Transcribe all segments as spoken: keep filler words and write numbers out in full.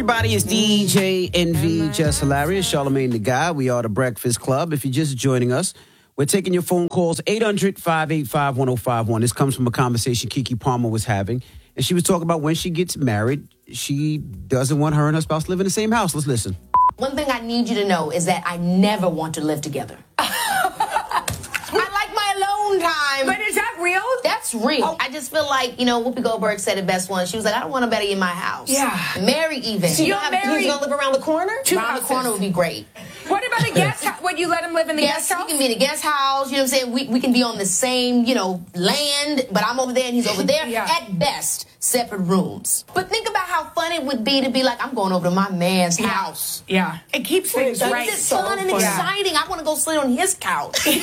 everybody? It's D J Envy, Just Hilarious, Charlamagne the Guy. We are the Breakfast Club. If you're just joining us, we're taking your phone calls, eight hundred, five eight five, one oh five one. This comes from a conversation Keke Palmer was having. And she was talking about when she gets married, she doesn't want her and her spouse to live in the same house. Let's listen. One thing I need you to know is that I never want to live together. I like my alone time. But is that real? That's real. Oh. I just feel like, you know, Whoopi Goldberg said it best once. She was like, I don't want nobody in my house. Yeah. Marry even. So you you're don't have married. He's going to live around the corner? Two around houses. the corner would be great. What about a guest house? Would you let him live in the Yes, guest house? he can be in a guest house. You know what I'm saying? We, we can be on the same, you know, land, but I'm over there and he's over there. Yeah. At best, separate rooms. But think about how fun it would be to be like, I'm going over to my man's Yeah. house. Yeah. It keeps things That's right. just fun and exciting. I want to go sleep on his couch. You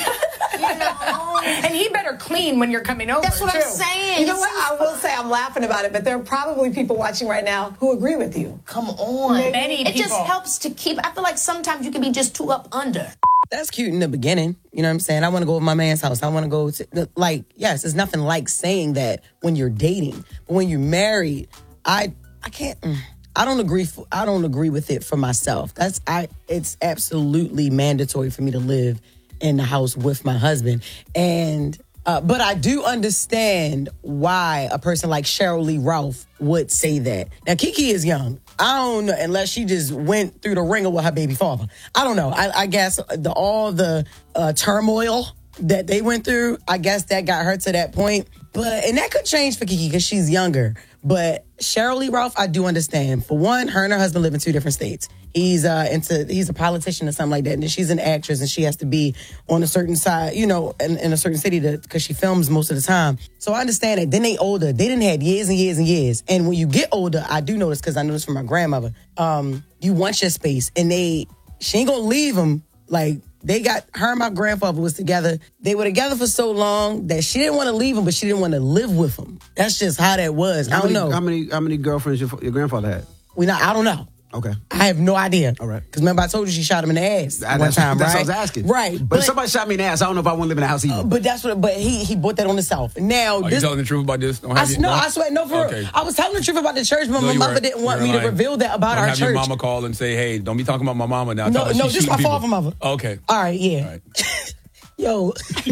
know? And he better clean when you're coming over, That's what too. I'm saying. You know what? I will say I'm laughing about it, but there are probably people watching right now who agree with you. Come on. Many it just people. helps to keep, I feel like sometimes you can be just too up under. That's cute in the beginning. You know what I'm saying? I want to go to my man's house. I want to go to, like, yes, there's nothing like saying that when you're dating. But when you're married, I I can't, I don't agree, for, I don't agree with it for myself. That's, I, it's absolutely mandatory for me to live in the house with my husband. And, uh, but I do understand why a person like Cheryl Lee Ralph would say that. Now, Keke is young. I don't know, unless she just went through the ringer with her baby father. I don't know. I, I guess the, all the uh, turmoil that they went through, I guess that got her to that point. But, and that could change for Keke because she's younger. But Cheryl Lee Ralph, I do understand. For one, her and her husband live in two different states. He's uh, into he's a politician or something like that, and then she's an actress, and she has to be on a certain side, you know, in, in a certain city because she films most of the time. So I understand that. Then they older. They didn't have years and years and years. And when you get older, I do notice because I noticed from my grandmother, um, you want your space, and they she ain't gonna leave them. Like they got her and my grandfather was together. They were together for so long that she didn't want to leave him, but she didn't want to live with him. That's just how that was. How I don't many, know. How many how many girlfriends your, your grandfather had? We not. I don't know. Okay. I have no idea. All right. Because remember I told you she shot him in the ass I, one that's, time, that's right? what I was asking. Right. But, if somebody shot me in the ass, I don't know if I want to live in the house either. Uh, but that's what. But he he brought that on himself. Now, Are this, you telling the truth about this? Don't I, have you, no, I swear, no, for Okay. real. I was telling the truth about the church, but No, my you mother weren't. didn't want You're me to lying. reveal that about Don't our have church. your mama call and say, hey, don't be talking about my mama now. No, Tell her no, she's this is shooting my father, people. mother. Okay. All right, yeah. All right. Yo,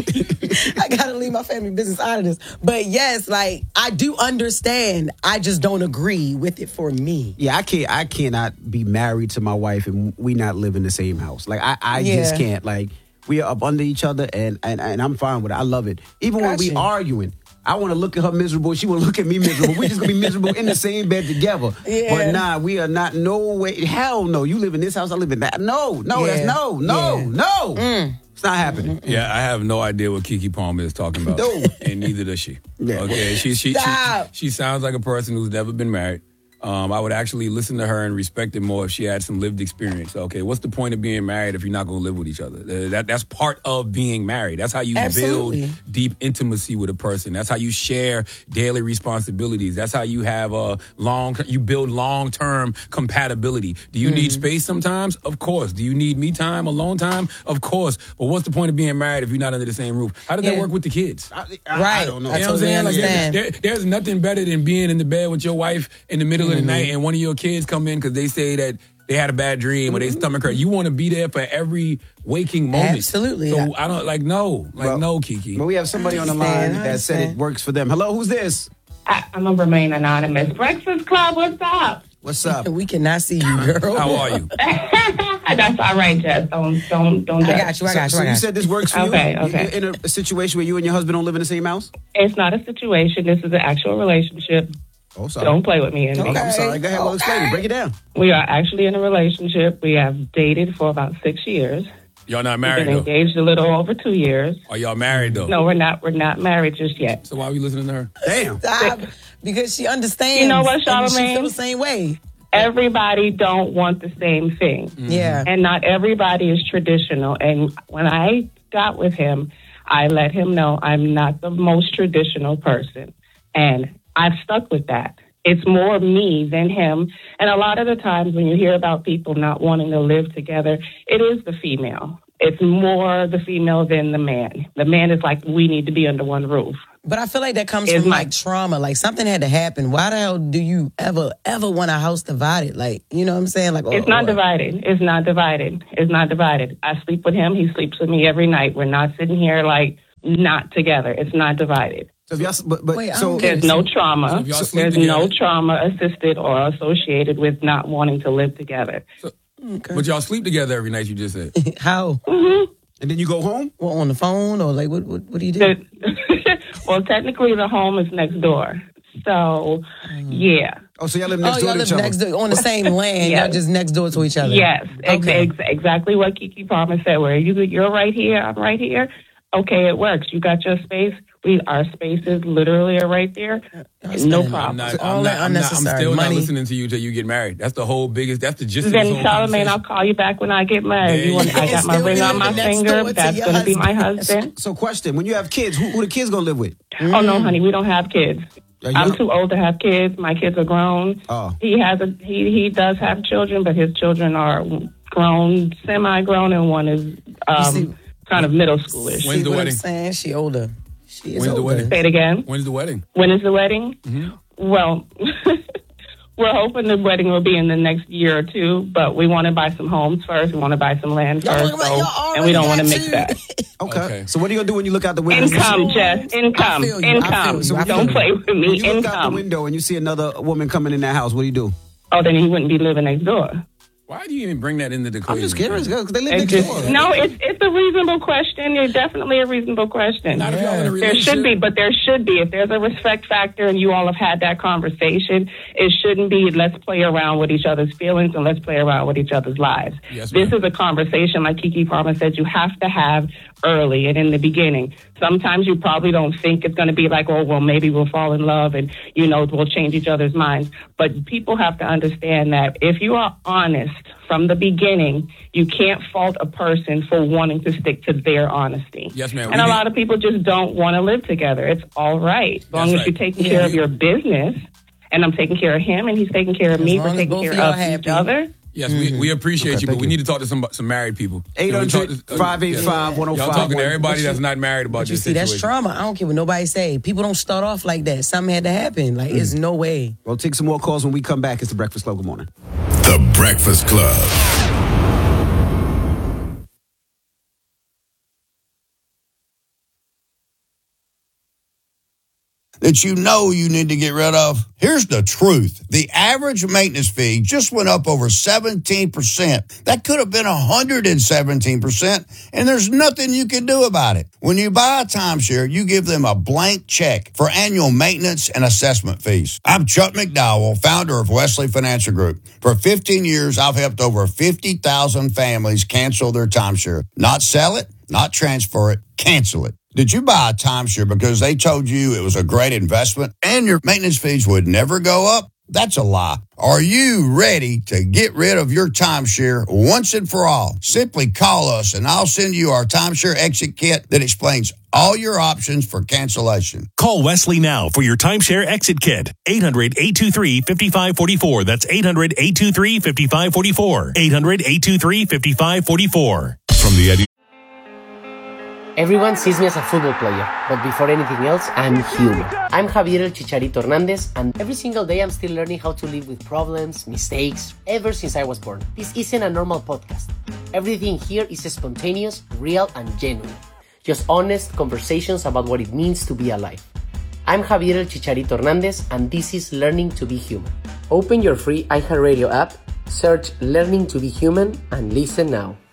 I gotta leave my family business out of this. But yes, like I do understand. I just don't agree with it for me. Yeah, I can't. I cannot be married to my wife and we not live in the same house. Like I, I Yeah. just can't. Like we are up under each other, and and, and I'm fine with it. I love it. Even when we Gotcha. arguing, I want to look at her miserable. She want to look at me miserable. We just gonna be miserable in the same bed together. Yeah. But nah, we are not. No way. Hell no. You live in this house. I live in that. No, no. Yeah. That's no, no, Yeah. no. Mm. It's not happening. Yeah, I have no idea what Keke Palmer is talking about. No. And neither does she. Yeah. Okay, she she, she Stop. she sounds like a person who's never been married. Um, I would actually listen to her and respect it more if she had some lived experience. Okay, what's the point of being married if you're not going to live with each other? Uh, that that's part of being married. That's how you Absolutely. build deep intimacy with a person. That's how you share daily responsibilities. That's how you have a long you build long term compatibility. Do you Mm-hmm. need space sometimes? Of course. Do you need me time, alone time? Of course. But what's the point of being married if you're not under the same roof? How does that Yeah. work with the kids? I, I, Right. I don't know. I You know what I'm totally saying? Like, understand. there- there's nothing better than being in the bed with your wife in the middle of the night and one of your kids come in because they say that they had a bad dream or they stomach hurt. You want to be there for every waking moment. Absolutely. So I don't like no, like Well, no, Keke. But we have somebody on the understand, line I that said it understand. works for them. Hello, who's this? I, I'm gonna remain anonymous. Breakfast Club, what's up? What's up? We cannot see you, girl. How are you? That's all right, Jess. Don't don't don't. I judge. got you. I So, got you. so I you got you. said this works for Okay, you? okay. You're in a, a situation where you and your husband don't live in the same house? It's not a situation. This is an actual relationship. Oh, sorry. Don't play with me. Envy. Oh, I'm sorry. Go ahead. Well, Okay. explain it. Break it down. We are actually in a relationship. We have dated for about six years. Y'all not We've married been though? engaged a little over two years. Are y'all married though? No, we're not. We're not married just yet. So why are we listening to her? Damn. Stop. Because she understands. You know what, and She Charlamagne? feel the same way. Everybody don't want the same thing. Yeah. And not everybody is traditional. And when I got with him, I let him know I'm not the most traditional person. And I've stuck with that. It's more me than him. And a lot of the times when you hear about people not wanting to live together, it is the female. It's more the female than the man. The man is like, we need to be under one roof. But I feel like that comes Is from my- like trauma. Like something had to happen. Why the hell do you ever, ever want a house divided? Like, you know what I'm saying? Like, It's oh, not oh, divided. It's not divided. It's not divided. I sleep with him. He sleeps with me every night. We're not sitting here like not together. It's not divided. So if y'all, but, but Wait, I so don't get There's no trauma. So if y'all sleep There's together- no trauma assisted or associated with not wanting to live together. But y'all sleep together every night, you just said. how? and then you go home. Well, on the phone or like what? What, what do you do? The- well, technically, the home is next door. So, yeah. Oh, so y'all live next oh, door y'all to live each other. next door on the same land. Yes. Y'all just next door to each other. Yes, ex- Okay. ex- exactly what Kiki Palmer said. Where you, you're right here, I'm right here. Okay, it works. You got your space. We, our spaces literally are right there. No spending- problem. I'm not, All I'm, that not, I'm, not, I'm unnecessary still money. not listening to you till you get married. That's the whole biggest, that's the gist of Then this whole Charlamagne, I'll conversation. call you back when I get married. There You want, you I go. got my Still ring on my living next finger. door to That's your going to be my husband. husband. So, question: when you have kids, who, who the kids gonna live with? Oh no, honey, we don't have kids. Are you- I'm too old to have kids. My kids are grown. Oh. He has a he he does have children, but his children are grown, semi-grown, and one is um, see- kind of middle schoolish. When's See the what wedding? I'm saying? She older. She is When's the older. wedding? Say it again. When's the wedding? When is the wedding? Well, we're hoping the wedding will be in the next year or two, but we want to buy some homes first. We want to buy some land Y'all first, look like so, y'all and we don't want to already mix got that. two. Okay. Okay. So what are you gonna do when you look out the window? Income, Jess. Income. I feel you. I Income. feel you. I feel Don't you. play with When me. you look out the Income. window and you see another woman coming in that house, what do you do? Oh, then he wouldn't be living next door. Why do you even bring that into the I'm equation? just curious because they live It's next just, door. no, it's it's a reasonable question. It's definitely a reasonable question. Not if y'all in a There relationship. should be, but there should be. If there's a respect factor and you all have had that conversation, it shouldn't be let's play around with each other's feelings and let's play around with each other's lives. Yes, this ma'am. is a conversation, like Kiki Palmer said, you have to have early and in the beginning. Sometimes you probably don't think it's going to be like, oh, well, maybe we'll fall in love and, you know, we'll change each other's minds. But people have to understand that if you are honest from the beginning, you can't fault a person for wanting to stick to their honesty. Yes, ma'am. And We a need- lot of people just don't want to live together. It's all right. As long That's as right. you're taking Yeah. care of your business, and I'm taking care of him, and he's taking care of As me, long we're as taking both care of y'all of each happy. other. Yes, we, we appreciate Okay, you, but thank we you. need to talk to some some married people. eight Can we hundred, talk to- five eight five, one oh Y'all five talking to one. everybody that's not married about But you this see, that's situation. trauma. I don't care what nobody say. People don't start off like that. Something had to happen. Like, Mm. it's no way. We'll take some more calls when we come back. It's the Breakfast Club. Good morning. The Breakfast Club. That you know you need to get rid of? Here's the truth. The average maintenance fee just went up over seventeen percent. That could have been one hundred seventeen percent, and there's nothing you can do about it. When you buy a timeshare, you give them a blank check for annual maintenance and assessment fees. I'm Chuck McDowell, founder of Wesley Financial Group. For fifteen years, I've helped over fifty thousand families cancel their timeshare. Not sell it, not transfer it, cancel it. Did you buy a timeshare because they told you it was a great investment and your maintenance fees would never go up? That's a lie. Are you ready to get rid of your timeshare once and for all? Simply call us and I'll send you our timeshare exit kit that explains all your options for cancellation. Call Wesley now for your timeshare exit kit. eight hundred, eight two three, five five four four. That's eight hundred, eight two three, five five four four. eight hundred, eight two three, five five four four. From the Eddie. Everyone sees me as a football player, but before anything else, I'm human. I'm Javier El Chicharito Hernandez, and every single day I'm still learning how to live with problems, mistakes, ever since I was born. This isn't a normal podcast. Everything here is spontaneous, real, and genuine. Just honest conversations about what it means to be alive. I'm Javier El Chicharito Hernandez, and this is Learning to be Human. Open your free iHeartRadio app, search Learning to be Human, and listen now.